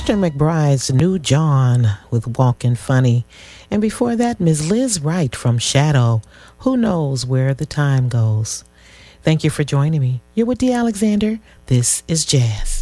Christian McBride's New John with Walkin' Funny. And before that, Ms. Liz Wright from Shadow, Who Knows Where the Time Goes. Thank you for joining me. You're with Dee Alexander. This is Jazz.